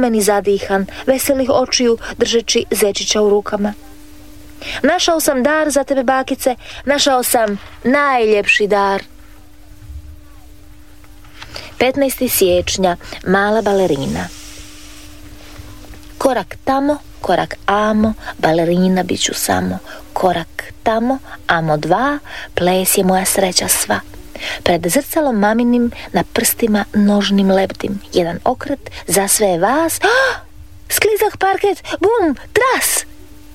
rumen i zadihan, veselih očiju, držeći zečića u rukama. Našao sam dar za tebe, bakice, našao sam najljepši dar. 15. siječnja, mala balerina. Korak tamo, korak amo, balerina bit ću samo. Korak tamo, amo 2, ples je moja sreća sva. Pred zrcalom maminim, na prstima nožnim lebdim. Jedan okret, za sve vas. Sklizak parket, bum, tras!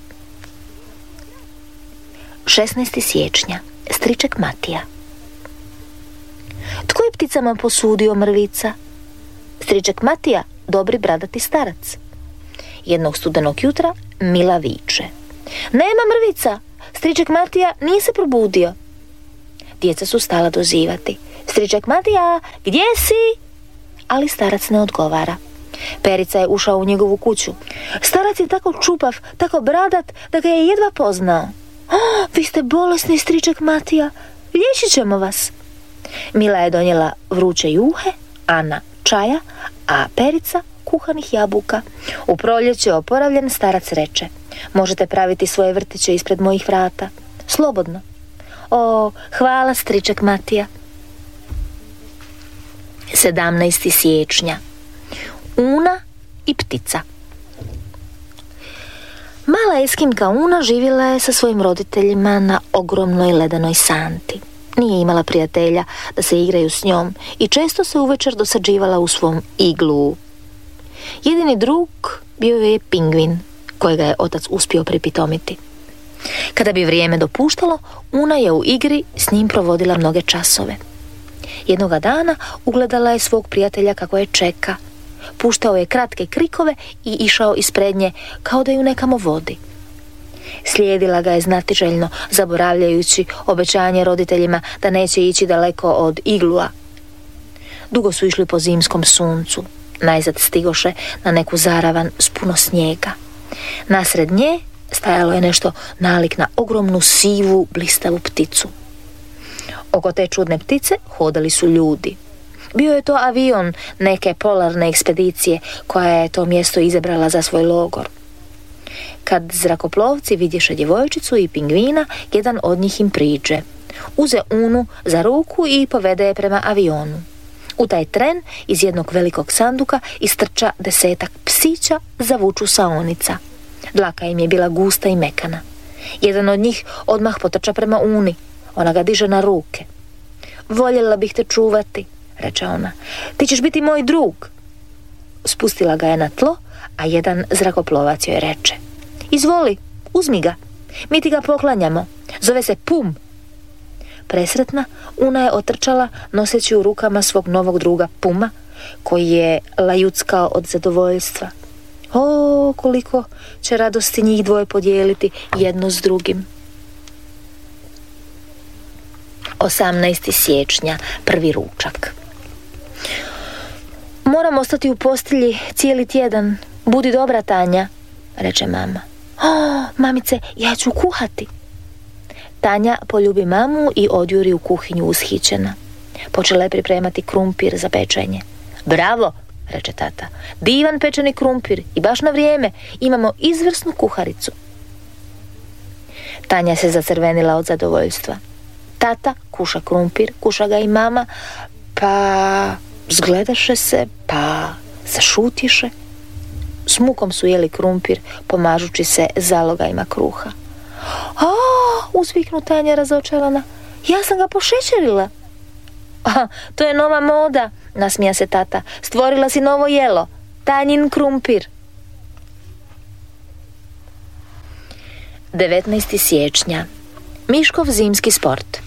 16. siječnja, striček Matija. Tko je pticama posudio mrvica? Striček Matija, dobri bradati starac. Jednog studenog jutra Mila viče: nema mrvica, striček Matija nije se probudio. Djeca su stala dozivati: striček Matija, gdje si? Ali starac ne odgovara. Perica je ušao u njegovu kuću. Starac je tako čupav, tako bradat, da ga je jedva poznao. Vi ste bolesni, striček Matija, liječit ćemo vas. Mila je donijela vruće juhe, Ana čaja, a Perica kuhanih jabuka. U proljeće oporavljen starac reče: možete praviti svoje vrtiće ispred mojih vrata, slobodno. O, hvala, striček Matija. 17. siječnja, Una i ptica. Mala Eskimka Una živjela je sa svojim roditeljima na ogromnoj ledenoj santi. Nije imala prijatelja da se igraju s njom i često se uvečer dosađivala u svom iglu. Jedini drug bio je pingvin, kojega je otac uspio pripitomiti. Kada bi vrijeme dopuštalo, Una je u igri s njim provodila mnoge časove. Jednoga dana ugledala je svog prijatelja kako je čeka. Puštao je kratke krikove i išao ispred nje kao da ju nekamo vodi. Slijedila ga je znatiželjno, zaboravljajući obećanje roditeljima da neće ići daleko od iglua. Dugo su išli po zimskom suncu. Najzad stigoše na neku zaravan s puno snijega. Nasred nje stajalo je nešto nalik na ogromnu sivu blistavu pticu. Oko te čudne ptice hodali su ljudi. Bio je to avion neke polarne ekspedicije koja je to mjesto izabrala za svoj logor. Kad zrakoplovci vidješe djevojčicu i pingvina, jedan od njih im priđe. Uze Unu za ruku i povede je prema avionu. U taj tren iz jednog velikog sanduka istrča 10-ak psića zavuču saonica. Dlaka im je bila gusta i mekana. Jedan od njih odmah potrča prema Uni. Ona ga diže na ruke. Voljela bih te čuvati, reče ona. Ti ćeš biti moj drug. Spustila ga je na tlo, a jedan zrakoplovac joj reče: izvoli, uzmi ga. Mi ti ga poklanjamo. Zove se Pum. Presretna, Una je otrčala noseći u rukama svog novog druga Puma, koji je lajuckao od zadovoljstva. O, koliko će radosti njih dvoje podijeliti jedno s drugim. 18. siječnja, prvi ručak. Moram ostati u postelji cijeli tjedan. Budi dobra, Tanja, reče mama. O, mamice, ja ću kuhati. Tanja poljubi mamu i odjuri u kuhinju ushićena. Počela je pripremati krumpir za pečenje. Bravo, reče tata, divan pečeni krumpir i baš na vrijeme, imamo izvrsnu kuharicu. Tanja se zacrvenila od zadovoljstva. Tata kuša krumpir, kuša ga i mama, pa zgledaše se, pa zašutješe. S mukom su jeli krumpir, pomažući se zalogajima kruha. O, uzviknu Tanja razočarana, ja sam ga pošećerila. To je nova moda, nasmija se tata. Stvorila si novo jelo, Tanjin krumpir. 19. siječnja, Miškov zimski sport.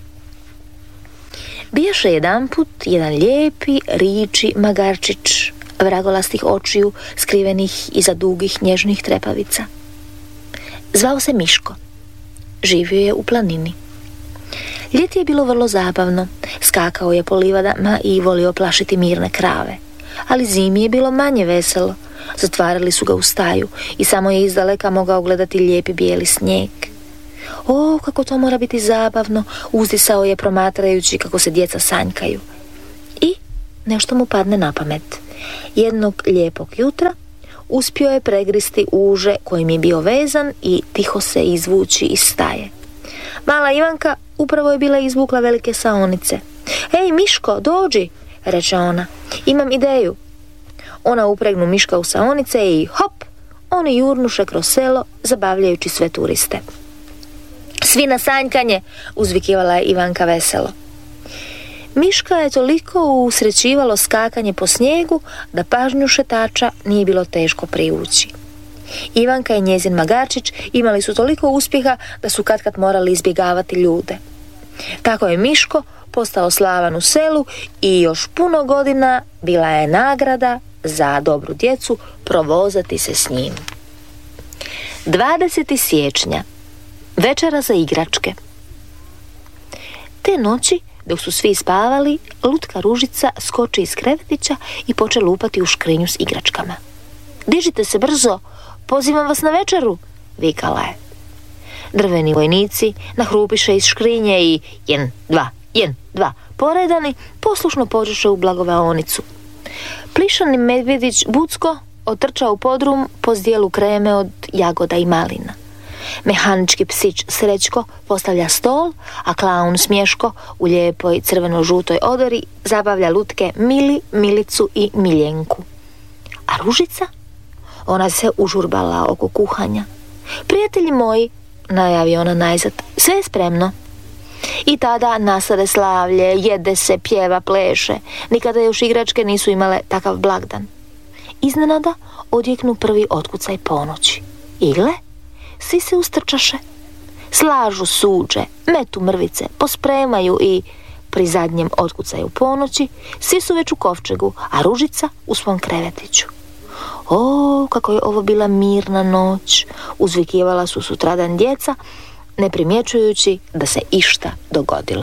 Bijaše jedanput jedan lijepi riči magarčić, vragolastih očiju skrivenih iza dugih nježnih trepavica. Zvao se Miško. Živio je u planini. Ljeti je bilo vrlo zabavno. Skakao je po livadama i volio plašiti mirne krave. Ali zimi je bilo manje veselo. Zatvarali su ga u staju i samo je izdaleka mogao gledati lijepi bijeli snijeg. O, kako to mora biti zabavno, uzdisao je promatrajući kako se djeca sanjkaju. I nešto mu padne na pamet. Jednog lijepog jutra uspio je pregristi uže kojim je bio vezan i tiho se izvući iz staje. Mala Ivanka upravo je bila izvukla velike saonice. Ej, Miško, dođi, reče ona, imam ideju. Ona upregnu Miška u saonice i hop, oni jurnuše kroz selo, zabavljajući sve turiste. Svi na sanjkanje, uzvikivala je Ivanka veselo. Miška je toliko usrećivalo skakanje po snijegu da pažnju šetača nije bilo teško privući. Ivanka i njezin magarčić imali su toliko uspjeha da su katkad morali izbjegavati ljude. Tako je Miško postao slavan u selu i još puno godina bila je nagrada za dobru djecu provozati se s njim. 20. siječnja. Večera za igračke. Te noći, dok su svi spavali, lutka Ružica skoči iz krevetića i poče lupati u škrinju s igračkama. Dižite se brzo, pozivam vas na večeru, vikala je. Drveni vojnici nahrupiše iz škrinje i 1, 2, poredani poslušno pođeše u blagovaonicu. Plišani medvjedić Bucko otrča u podrum po zdjelu kreme od jagoda i malina. Mehanički psić Srećko postavlja stol, a klaun Smješko u lijepoj crveno-žutoj odori zabavlja lutke Mili, Milicu i Miljenku. A Ružica? Ona se užurbala oko kuhanja. Prijatelji moji, najavi ona najzad, sve je spremno. I tada nastade slavlje, jede se, pjeva, pleše. Nikada još igračke nisu imale takav blagdan. Iznenada odjeknu prvi otkucaj ponoći. I gle, svi se ustrčaše. Slažu suđe, metu mrvice, pospremaju i pri zadnjem otkucaju ponoći svi su već u kovčegu, a Ružica u svom krevetiću. O, kako je ovo bila mirna noć, uzvikivala su sutradan djeca, ne primjećujući da se išta dogodilo.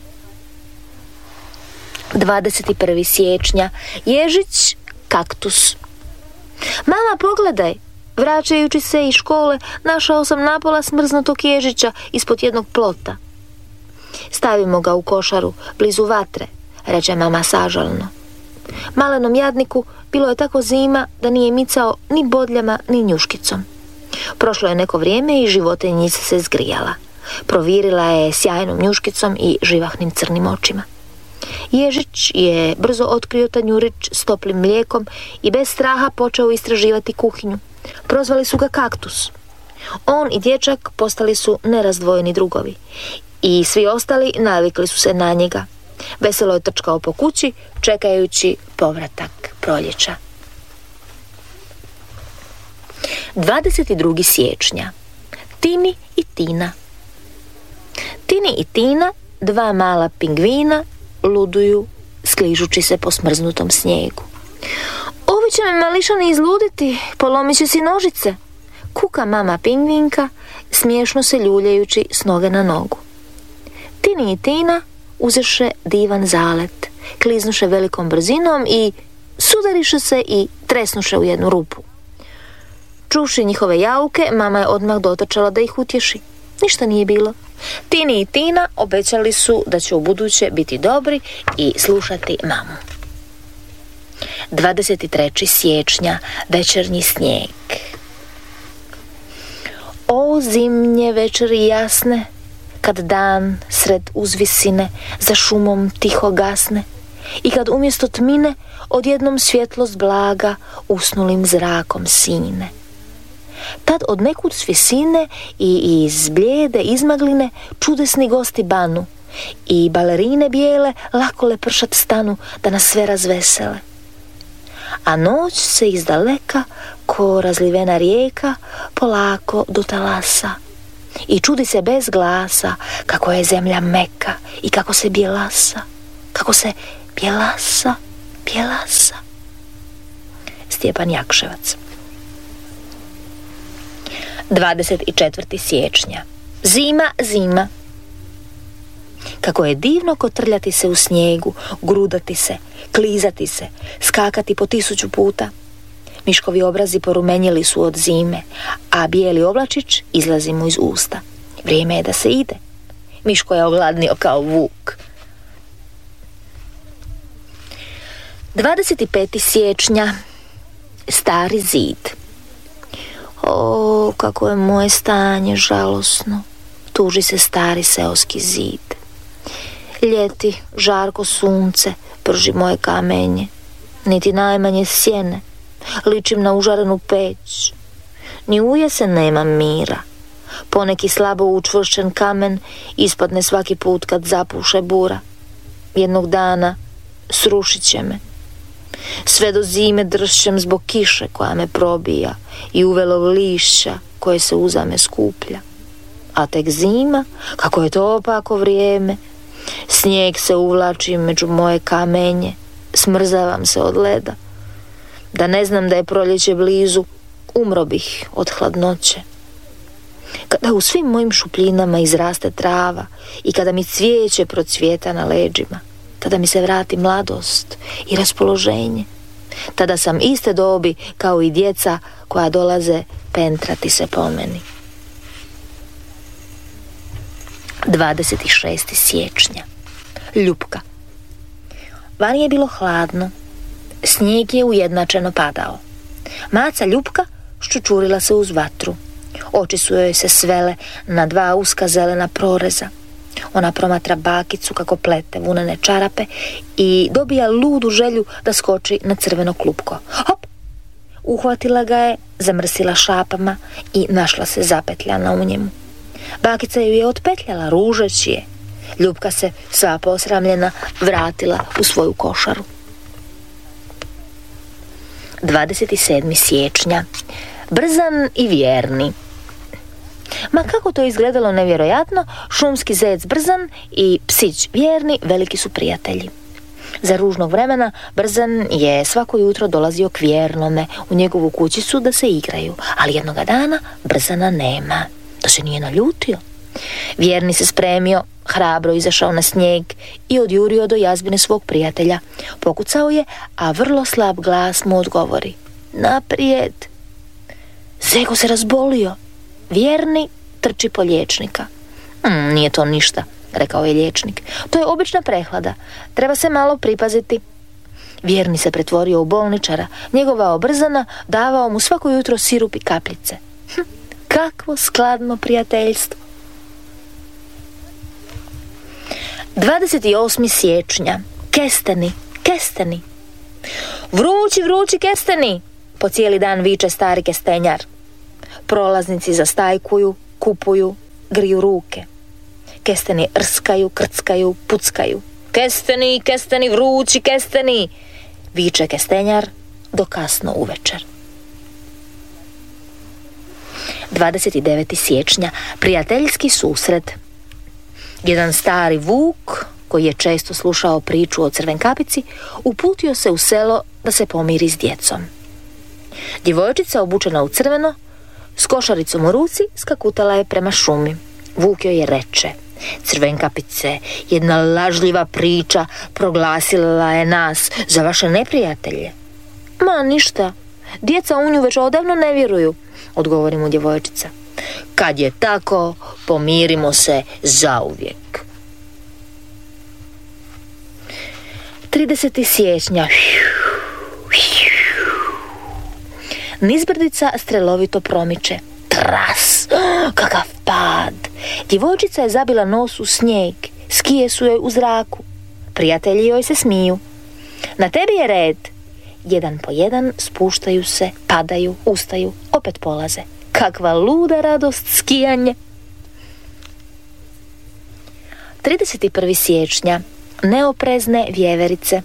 21. siječnja. Ježić, kaktus. Mama, pogledaj, vraćajući se iz škole, našao sam napola smrznutog ježića ispod jednog plota. Stavimo ga u košaru, blizu vatre, reče mama sažalno. Malenom jadniku bilo je tako zima da nije micao ni bodljama ni njuškicom. Prošlo je neko vrijeme i životinjica se zgrijala. Provirila je sjajnom njuškicom i živahnim crnim očima. Ježić je brzo otkrio tanjurić s toplim mlijekom i bez straha počeo istraživati kuhinju. Prozvali su ga kaktus. On i dječak postali su nerazdvojeni drugovi i svi ostali navikli su se na njega. Veselo je trčkao po kući, čekajući povratak proljeća. 22. siječnja. Tini i Tina. Tini i Tina, dva mala pingvina, luduju skližući se po smrznutom snijegu. Ovi će me mališani izluditi, polomit će si nožice, kuka mama pingvinka, smiješno se ljuljajući s noge na nogu. Tini i Tina uzeše divan zalet, kliznuše velikom brzinom i sudariše se i tresnuše u jednu rupu. Čuvši njihove jauke, mama je odmah dotrčala da ih utješi. Ništa nije bilo. Tini i Tina obećali su da će ubuduće biti dobri i slušati mamu. 23. siječnja. Večernji snijeg. O zimnje večeri jasne, kad dan sred uzvisine za šumom tiho gasne i kad umjesto tmine odjednom svjetlost blaga usnulim zrakom sine. Tad od nekud s visine i iz blijede izmagline čudesni gosti banu i balerine bijele lako lepršat stanu da nas sve razvesele. A noć se izdaleka ko razlivena rijeka polako do talasa i čudi se bez glasa kako je zemlja meka i kako se bjelasa, bjelasa. Stjepan Jakševac. 24. siječnja. Zima. Kako je divno kotrljati se u snijegu, grudati se, klizati se, skakati po 1000 puta. Miškovi obrazi porumenjeli su od zime, a bijeli oblačić izlazi mu iz usta. Vrijeme je da se ide. Miško je ogladnio kao vuk. 25. siječnja. Stari zid. O, kako je moje stanje žalosno, tuži se stari seoski zid. Ljeti, žarko sunce prži moje kamenje, niti najmanje sjene, ličim na užarenu peć. Ni u jesen nema mira, poneki slabo učvršćen kamen ispadne svaki put kad zapuše bura. Jednog dana srušit će me. Sve do zime dršćem zbog kiše koja me probija i uvelog lišća koje se uzame skuplja. A tek zima, kako je to opako vrijeme, snijeg se uvlači među moje kamenje, smrzavam se od leda. Da ne znam da je proljeće blizu, umro bih od hladnoće. Kada u svim mojim šupljinama izraste trava i kada mi cvijeće procvijeta na leđima, tada mi se vrati mladost i raspoloženje. Tada sam iste dobi kao i djeca koja dolaze pentrati se po meni. 26. siječnja. Ljupka. Vani je bilo hladno. Snijeg je ujednačeno padao. Maca Ljupka ščučurila se uz vatru. Oči su joj se svele na dva uska zelena proreza. Ona promatra bakicu kako plete vunene čarape i dobija ludu želju da skoči na crveno klupko. Hop! Uhvatila ga je, zamrsila šapama i našla se zapetljana u njemu. Bakica ju je otpetljala ružeći je. Ljupka se, sva posramljena, vratila u svoju košaru. 27. siječnja. Brzan i vjerni. Ma kako to izgledalo nevjerojatno, šumski zec Brzan i psić Vjerni veliki su prijatelji. Za ružnog vremena Brzan je svako jutro dolazio k Vjernome u njegovu kućicu da se igraju, ali jednoga dana Brzana nema, da se nije naljutio. Vjerni se spremio, hrabro izašao na snijeg i odjurio do jazbine svog prijatelja. Pokucao je, a vrlo slab glas mu odgovori: naprijed. Zeko se razbolio. Vjerni trči po liječnika. Nije to ništa, rekao je liječnik. To je obična prehlada. Treba se malo pripaziti. Vjerni se pretvorio u bolničara, njegovao Brzana, davao mu svako jutro sirup i kapljice. Kakvo skladno prijateljstvo. 28. siječnja. Kesteni. Vrući kesteni, po cijeli dan viče stari kestenjar. Prolaznici zastajkuju, kupuju, griju ruke. Kesteni rskaju, krckaju, puckaju. Kesteni, vrući kesteni, viče kestenjar do kasno uvečer. 29. siječnja. Prijateljski susret. Jedan stari vuk, koji je često slušao priču o Crvenkapici, uputio se u selo da se pomiri s djecom. Djevojčica obučena u crveno, s košaricom u ruci, skakutala je prema šumi. Vuk joj je reče: Crvenkapice, jedna lažljiva priča proglasila je nas za vaše neprijatelje. Ma ništa, djeca u nju već odavno ne vjeruju, odgovori mu djevojčica. Kad je tako, pomirimo se zauvijek. 30. siječnja. Nizbrdica strelovito promiče. Tras! Kakav pad! Djevojčica je zabila nos u snijeg. Skije su joj u zraku. Prijatelji joj se smiju. Na tebi je red. Jedan po jedan spuštaju se, padaju, ustaju, opet polaze. Kakva luda radost skijanje! 31. siječnja. Neoprezne vjeverice.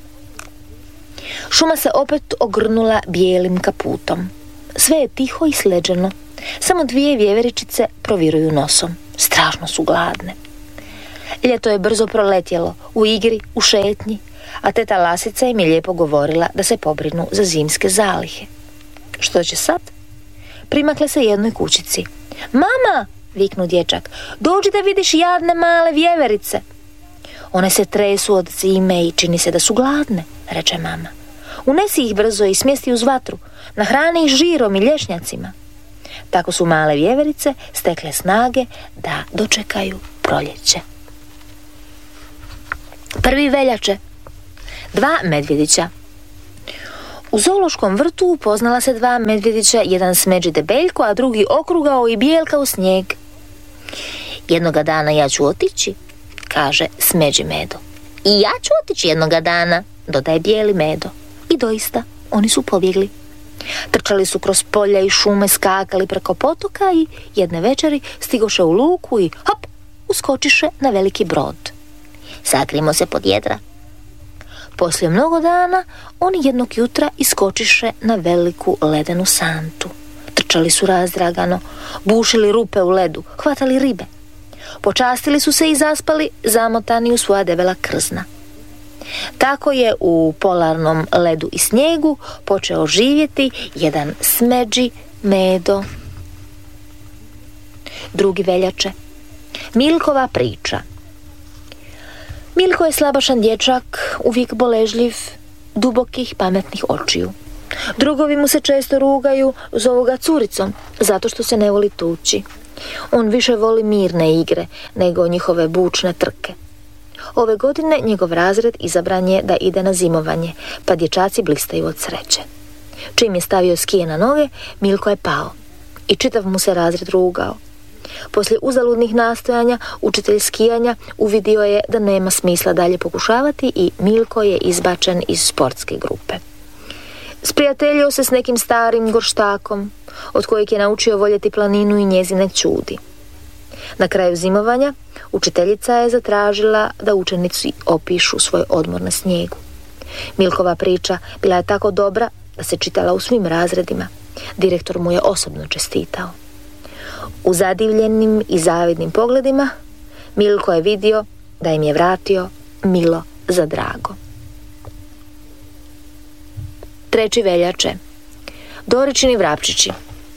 Šuma se opet ogrnula bijelim kaputom. Sve je tiho i sleđeno. Samo dvije vjeveričice proviruju nosom. Strašno su gladne. Ljeto je brzo proletjelo, u igri, u šetnji, a teta Lasica im je lijepo govorila da se pobrinu za zimske zalihe. Što će sad? Primakle se jednoj kućici. Mama, viknu dječak, dođi da vidiš jadne male vjeverice. One se tresu od zime i čini se da su gladne, reče mama. Unesi ih brzo i smjesti uz vatru, nahrani ih žirom i lješnjacima. Tako su male vjeverice stekle snage da dočekaju proljeće. 1. veljače. 2 medvjedića. U zoološkom vrtu upoznala se dva medvjedića, jedan smeđi debeljko, a drugi okrugao i bijel kao snijeg. Jednoga dana ja ću otići, kaže smeđi Medo. I ja ću otići jednoga dana, dodaje bijeli Medo. I doista, oni su pobjegli. Trčali su kroz polja i šume, skakali preko potoka i jedne večeri stigoše u luku i hop, uskočiše na veliki brod. Sakrimo se pod jedra. Poslije mnogo dana, oni jednog jutra iskočiše na veliku ledenu santu. Trčali su razdragano, bušili rupe u ledu, hvatali ribe. Počastili su se i zaspali, zamotani u svoja debela krzna. Tako je u polarnom ledu i snijegu počeo živjeti jedan smeđi Medo. 2. veljače. Milkova priča. Milko je slabašan dječak, uvijek boležljiv, dubokih pametnih očiju. Drugovi mu se često rugaju, zovu ga curicom, zato što se ne voli tući. On više voli mirne igre nego njihove bučne trke. Ove godine njegov razred izabran je da ide na zimovanje, pa dječaci blistaju od sreće. Čim je stavio skije na noge, Milko je pao i čitav mu se razred rugao. Poslije uzaludnih nastojanja, učitelj skijanja uvidio je da nema smisla dalje pokušavati i Milko je izbačen iz sportske grupe. Sprijateljio se s nekim starim gorštakom, od kojeg je naučio voljeti planinu i njezine čudi. Na kraju zimovanja, učiteljica je zatražila da učenici opišu svoj odmor na snijegu. Milkova priča bila je tako dobra da se čitala u svim razredima. Direktor mu je osobno čestitao. U zadivljenim i zavidnim pogledima Milko je vidio da im je vratio milo za drago. 3. veljače. Doričini vrapčići.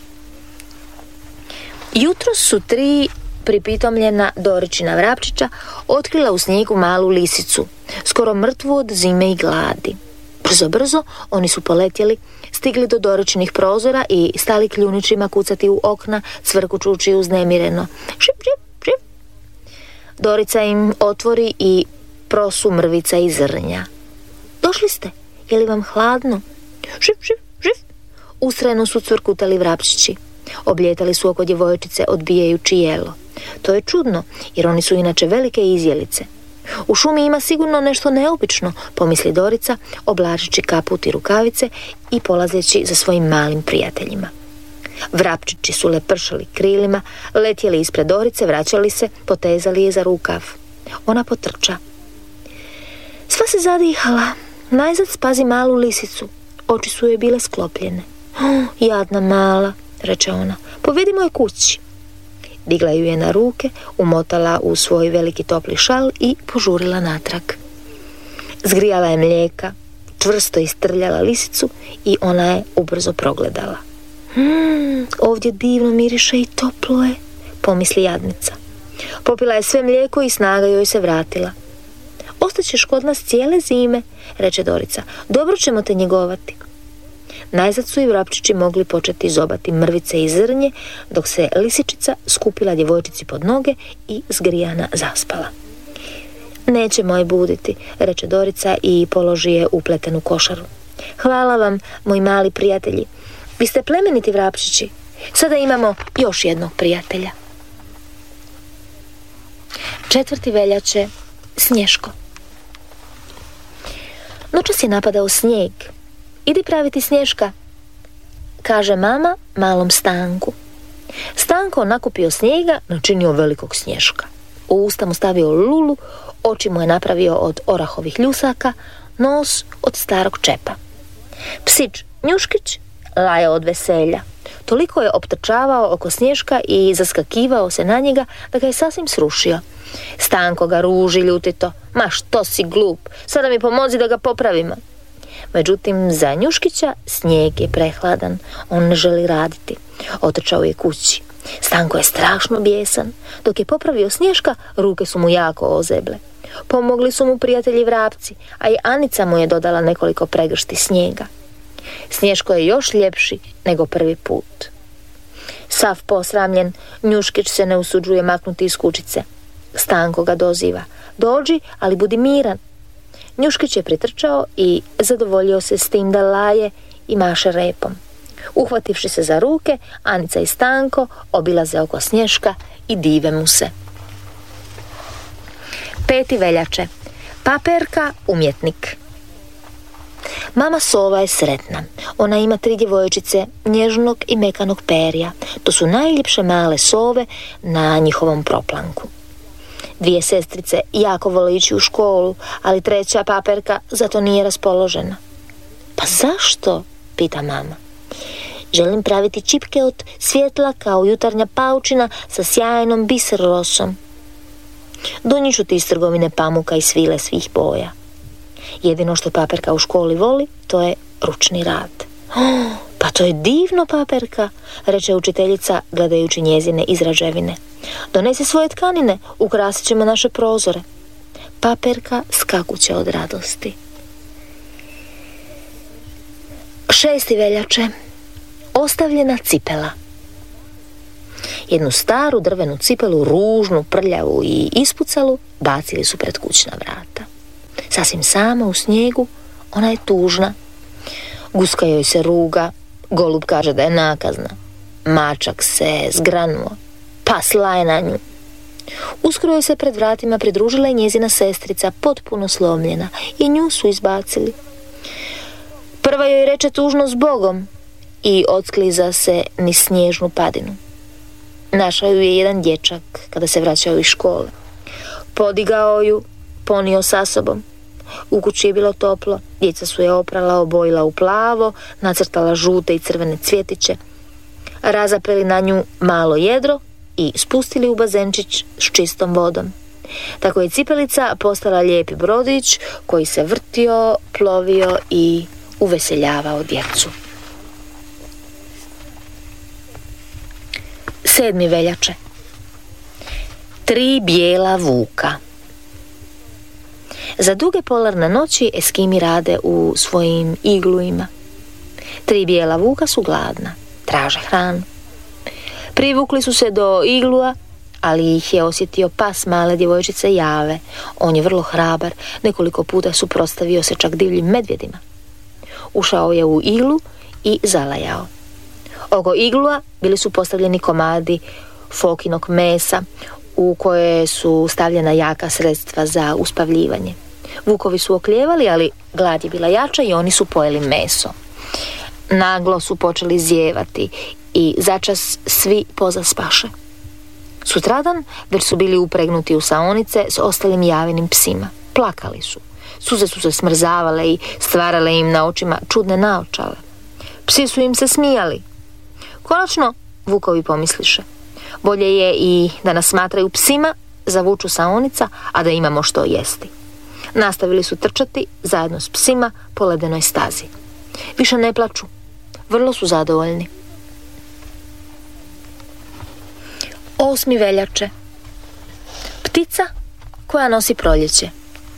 Jutro su 3 pripitomljena Doričina vrapčića otkrila u snijegu malu lisicu, skoro mrtvu od zime i gladi. Brzo oni su poletjeli, stigli do Doričinih prozora i stali kljuničima kucati u okna, cvrkučući uznemireno. Šip, šip, šip. Dorica im otvori i prosu mrvica i zrnja. Došli ste, je li vam hladno? Šip, šip, šip. Ustrajno su cvrkutali vrapčići. Oblijetali su oko djevojčice odbijajući jelo. To je čudno, jer oni su inače velike izjelice. U šumi ima sigurno nešto neobično, pomisli Dorica, oblačeći kaput i rukavice i polazeći za svojim malim prijateljima. Vrapčići su lepršali krilima, letjeli ispred Dorice, vraćali se, potezali je za rukav. Ona potrča. Sva se zadihala, najzad spazi malu lisicu. Oči su joj bile sklopljene. Jadna mala, reče ona, povedimo je kući. Digla ju je na ruke, umotala u svoj veliki topli šal i požurila natrag. Zgrijala je mlijeka, čvrsto istrljala lisicu i ona je ubrzo progledala. Ovdje divno miriše i toplo je, pomisli jadnica. Popila je sve mlijeko i snaga joj se vratila. Ostaćeš kod nas cijele zime, reče Dorica, dobro ćemo te njegovati. Najzad su i vrapčići mogli početi zobati mrvice i zrnje, dok se lisičica skupila djevojčici pod noge i zgrijana zaspala. Neće moj buditi, reče Dorica i položi je u pletenu košaru. Hvala vam, moji mali prijatelji. Vi ste plemeniti vrapčići. Sada imamo još jednog prijatelja. 4. veljače. Snješko. Noćas je napadao snijeg. Idi praviti Snješka, kaže mama malom Stanku. Stanko nakupio snijega, načinio velikog Snješka. U usta mu stavio lulu, oči mu je napravio od orahovih ljusaka, nos od starog čepa. Psić Njuškić laje od veselja. Toliko je optrčavao oko Snješka i zaskakivao se na njega da ga je sasvim srušio. Stanko ga ruži ljutito. Ma što si glup, sada mi pomozi da ga popravimo. Međutim, za Njuškića snijeg je prehladan, on ne želi raditi. Otrčao je kući. Stanko je strašno bijesan. Dok je popravio Snješka, ruke su mu jako ozeble. Pomogli su mu prijatelji vrapci, a i Anica mu je dodala nekoliko pregršti snijega. Snješko je još ljepši nego prvi put. Sav posramljen, Njuškić se ne usuđuje maknuti iz kućice. Stanko ga doziva. Dođi, ali budi miran. Njuškić je pritrčao i zadovoljio se s tim da laje i maše repom. Uhvativši se za ruke, Anica i Stanko obilaze oko Snješka i dive mu se. 5. veljače. Paperka umjetnik. Mama sova je sretna. Ona ima 3 djevojčice nježnog i mekanog perja. To su najljepše male sove na njihovom proplanku. 2 sestrice jako vole ići u školu, ali 3. Paperka zato nije raspoložena. Pa zašto? Pita mama. Želim praviti čipke od svjetla kao jutarnja paučina sa sjajnom biser rosom. Donijet ću ti iz trgovine pamuka i svile svih boja. Jedino što Paperka u školi voli, to je ručni rad. Pa to je divno, Paperka, reče učiteljica gledajući njezine izraževine. Donesi svoje tkanine, ukrasit ćemo naše prozore. Paperka skakuće od radosti. 6. veljače. Ostavljena cipela. Jednu staru drvenu cipelu, ružnu, prljavu i ispucalu, bacili su pred kućna vrata. Sasvim sama u snijegu, ona je tužna. Guska joj se ruga, golub kaže da je nakazna. Mačak se zgranuo, pas laje na nju. Uskoro joj se pred vratima pridružila i njezina sestrica, potpuno slomljena, i nju su izbacili. Prva joj reče tužno zbogom i odskliza se niz snježnu padinu. Našao ju je jedan dječak kada se vraćao iz škole. Podigao ju, ponio sa sobom. U kući je bilo toplo, djeca su je oprala, obojila u plavo, nacrtala žute i crvene cvjetiće, razapeli na nju malo jedro i spustili u bazenčić s čistom vodom. Tako je cipelica postala lijepi brodić koji se vrtio, plovio i uveseljavao djecu. 7. veljače. 3 bijela vuka. Za duge polarne noći Eskimi rade u svojim igluima. 3 bijela vuka su gladna, traže hranu. Privukli su se do iglua, ali ih je osjetio pas male djevojčice Jave. On je vrlo hrabar, nekoliko puta suprotstavio se čak divljim medvjedima. Ušao je u iglu i zalajao. Oko iglua bili su postavljeni komadi fokinog mesa u koje su stavljena jaka sredstva za uspavljivanje. Vukovi su oklijevali, ali glad je bila jača i oni su pojeli meso. Naglo su počeli zijevati i začas svi pozaspaše. Sutradan već su bili upregnuti u saonice s ostalim Javinim psima. Plakali su. Suze su se smrzavale i stvarale im na očima čudne naočale. Psi su im se smijali. Konačno, vukovi pomisliše. Bolje je i da nas smatraju psima, zavuču saonica, a da imamo što jesti. Nastavili su trčati zajedno s psima po ledenoj stazi. Više ne plaču. Vrlo su zadovoljni. 8. veljače. Ptica koja nosi proljeće.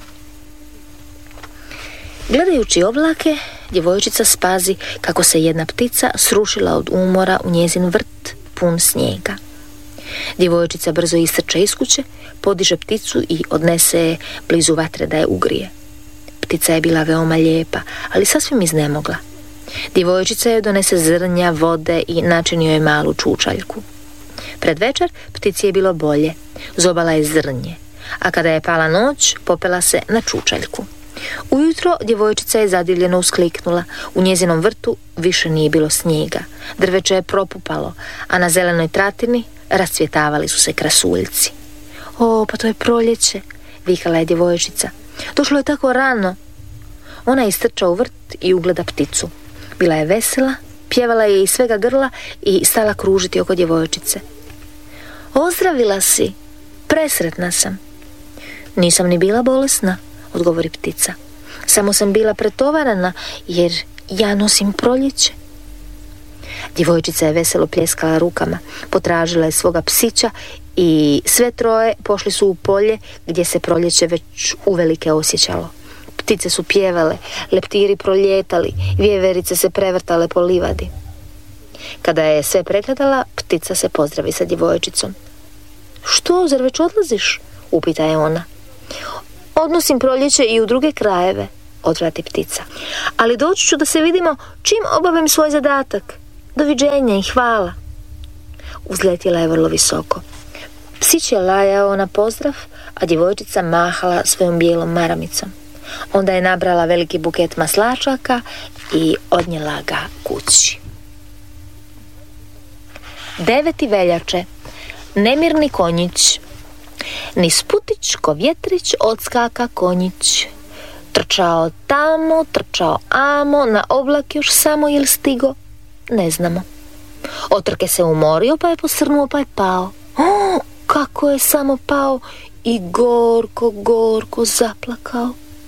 Gledajući oblake, djevojčica spazi kako se jedna ptica srušila od umora u njezin vrt pun snijega. Djevojčica brzo istrče iz kuće, podiže pticu i odnese je blizu vatre da je ugrije. Ptica je bila veoma lijepa, ali sasvim iznemogla. Djevojčica je donese zrnja, vode i načinio je malu čučaljku. Pred večer ptici je bilo bolje, zobala je zrnje, a kada je pala noć, popela se na čučaljku. Ujutro djevojčica je zadivljeno uskliknula. U njezinom vrtu više nije bilo snijega. Drveće je propupalo, a na zelenoj tratini rascvjetavali su se krasuljci. O, pa to je proljeće, vikala je djevojčica. Došlo je tako rano. Ona istrča u vrt i ugleda pticu. Bila je vesela, pjevala je iz svega grla i stala kružiti oko djevojčice. Ozdravila si, presretna sam. Nisam ni bila bolesna, odgovori ptica. Samo sam bila pretovarana jer ja nosim proljeće. Djevojčica je veselo pljeskala rukama, potražila je svoga psića i sve troje pošli su u polje gdje se proljeće već uvelike osjećalo. Ptice su pjevale, leptiri proljetali, vjeverice se prevrtale po livadi. Kada je sve pregledala, ptica se pozdravi sa djevojčicom. Što, zar već odlaziš? Upita je ona. Odnosim proljeće i u druge krajeve, odvrati ptica. Ali doći ću da se vidimo čim obavim svoj zadatak. Doviđenja i hvala. Uzletjela je vrlo visoko. Psić je lajao na pozdrav, a djevojčica mahala svojom bijelom maramicom. Onda je nabrala veliki buket maslačaka i odnijela ga kući. 9. veljače. Nemirni konjić. Niz putić ko vjetrić odskaka konjić. Trčao tamo, trčao amo, na oblak još samo jel stigo? Ne znamo. Od trke se umorio, pa je posrnuo, pa je pao. Kako je samo pao i gorko zaplakao.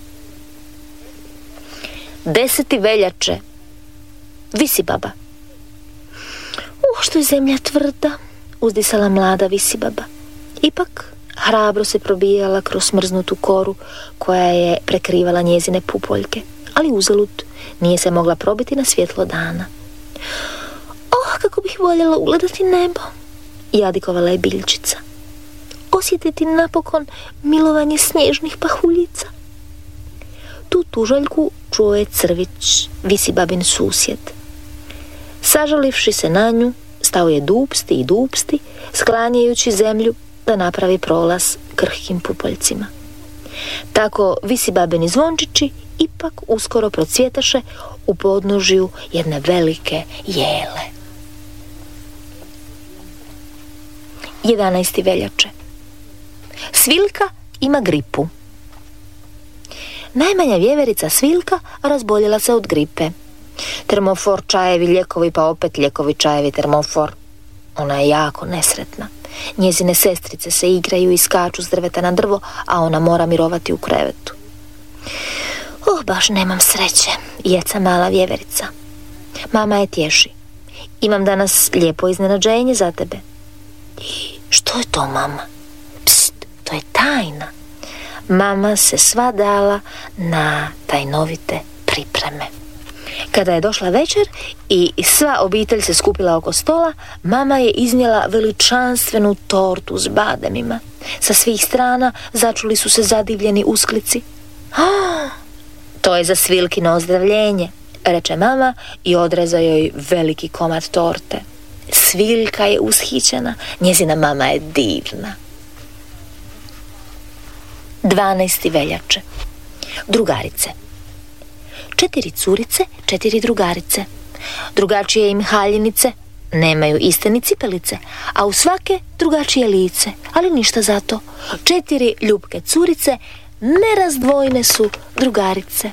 10. veljače. Visibaba. Što je zemlja tvrda, uzdisala mlada Visibaba. Ipak hrabro se probijala kroz smrznutu koru koja je prekrivala njezine pupoljke, ali uzalud, nije se mogla probiti na svjetlo dana. Kako bih voljela ugledati nebo, jadikovala je biljčica. Osjetiti napokon milovanje snježnih pahuljica. Tu tužaljku čuo je Crvić, Visibabin susjed. Sažalivši se na nju, stao je dupsti, sklanjajući zemlju da napravi prolaz krhkim pupoljcima. Tako Visibabini zvončići ipak uskoro procvjetaše u podnožju jedne velike jele. 11. veljače. Svilka ima gripu. Najmanja vjeverica Svilka razboljela se od gripe. Termofor, čajevi, lijekovi, pa opet lijekovi, čajevi, termofor. Ona je jako nesretna. Njezine sestrice se igraju i skaču s drveta na drvo, a ona mora mirovati u krevetu. Baš nemam sreće, jeca mala vjeverica. Mama je tješi. Imam danas lijepo iznenađenje za tebe. Što je to, mama? Pst, to je tajna. Mama se sva dala na tajnovite pripreme. Kada je došla večer i sva obitelj se skupila oko stola, mama je iznijela veličanstvenu tortu s bademima. Sa svih strana začuli su se zadivljeni usklici. To je za Svilkino ozdravljenje, reče mama i odreza joj veliki komad torte. Svilka je ushićena, njezina mama je divna. 12. veljače. Drugarice. 4 curice, 4 drugarice. Drugačije im haljinice, nemaju iste ni cipelice, a u svake drugačije lice, ali ništa zato. 4 ljubke curice, nerazdvojne su drugarice.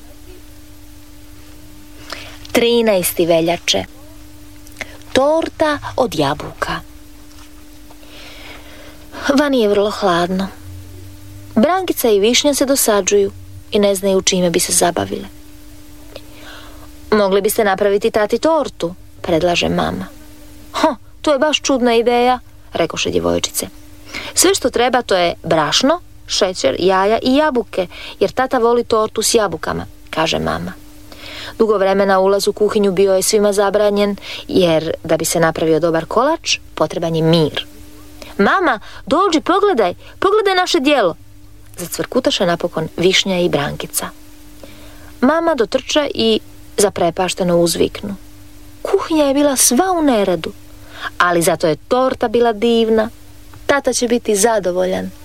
13. veljače. Torta od jabuka. Vani je vrlo hladno. Brankica i Višnja se dosađuju i ne znaju čime bi se zabavile. Mogli biste napraviti tati tortu, predlaže mama. To je baš čudna ideja, rekoše djevojčice. Sve što treba to je brašno, šećer, jaja i jabuke, jer tata voli tortu s jabukama, kaže mama. Dugo vremena ulaz u kuhinju bio je svima zabranjen, jer da bi se napravio dobar kolač, potreban je mir. Mama, dođi, pogledaj naše djelo, zacvrkutaše napokon Višnja i Brankica. Mama dotrče i zaprepašteno uzviknu. Kuhinja je bila sva u neredu, ali zato je torta bila divna. Tata će biti zadovoljan.